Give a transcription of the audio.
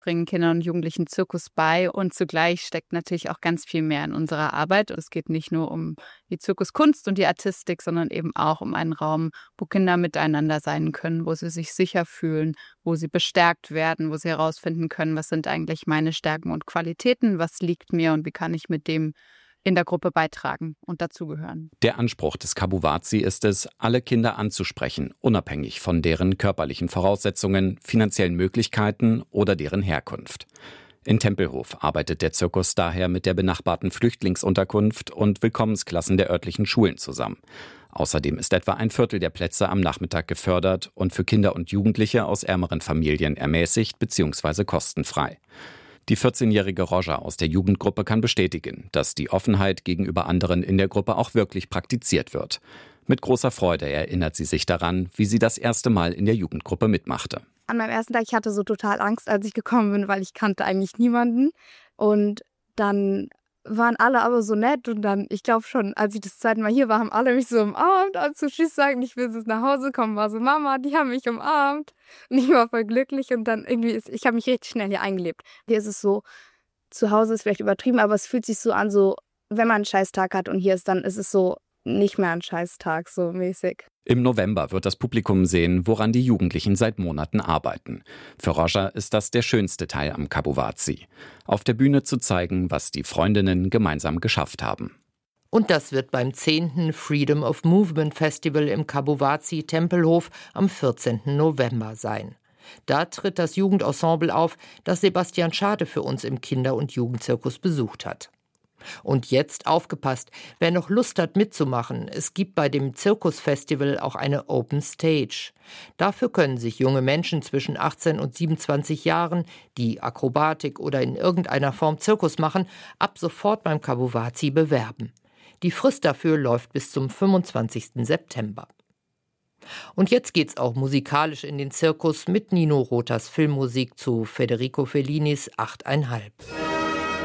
bringen Kindern und Jugendlichen Zirkus bei und zugleich steckt natürlich auch ganz viel mehr in unserer Arbeit. Es geht nicht nur um die Zirkuskunst und die Artistik, sondern eben auch um einen Raum, wo Kinder miteinander sein können, wo sie sich sicher fühlen, wo sie bestärkt werden, wo sie herausfinden können, was sind eigentlich meine Stärken und Qualitäten, was liegt mir und wie kann ich mit dem in der Gruppe beitragen und dazugehören. Der Anspruch des Kabuwazi ist es, alle Kinder anzusprechen, unabhängig von deren körperlichen Voraussetzungen, finanziellen Möglichkeiten oder deren Herkunft. In Tempelhof arbeitet der Zirkus daher mit der benachbarten Flüchtlingsunterkunft und Willkommensklassen der örtlichen Schulen zusammen. Außerdem ist etwa ein Viertel der Plätze am Nachmittag gefördert und für Kinder und Jugendliche aus ärmeren Familien ermäßigt bzw. kostenfrei. Die 14-jährige Roger aus der Jugendgruppe kann bestätigen, dass die Offenheit gegenüber anderen in der Gruppe auch wirklich praktiziert wird. Mit großer Freude erinnert sie sich daran, wie sie das erste Mal in der Jugendgruppe mitmachte. An meinem ersten Tag, ich hatte so total Angst, als ich gekommen bin, weil ich kannte eigentlich niemanden. Und dann waren alle aber so nett und dann, ich glaube schon, als ich das zweite Mal hier war, haben alle mich so umarmt, als zu Tschüss sagen, ich will jetzt nach Hause kommen, war so, Mama, die haben mich umarmt und ich war voll glücklich und dann irgendwie, ich habe mich richtig schnell hier eingelebt. Hier ist es so, zu Hause ist vielleicht übertrieben, aber es fühlt sich so an, so, wenn man einen Scheißtag hat und hier ist, dann ist es so nicht mehr ein Scheißtag, so mäßig. Im November wird das Publikum sehen, woran die Jugendlichen seit Monaten arbeiten. Für Roger ist das der schönste Teil am Kabuwazi. Auf der Bühne zu zeigen, was die Freundinnen gemeinsam geschafft haben. Und das wird beim 10. Freedom of Movement Festival im Kabuwazi Tempelhof am 14. November sein. Da tritt das Jugendensemble auf, das Sebastian Schade für uns im Kinder- und Jugendzirkus besucht hat. Und jetzt aufgepasst, wer noch Lust hat mitzumachen, es gibt bei dem Zirkusfestival auch eine Open Stage. Dafür können sich junge Menschen zwischen 18 und 27 Jahren, die Akrobatik oder in irgendeiner Form Zirkus machen, ab sofort beim Kabuwazi bewerben. Die Frist dafür läuft bis zum 25. September. Und jetzt geht's auch musikalisch in den Zirkus mit Nino Rothers Filmmusik zu Federico Fellinis 8,5.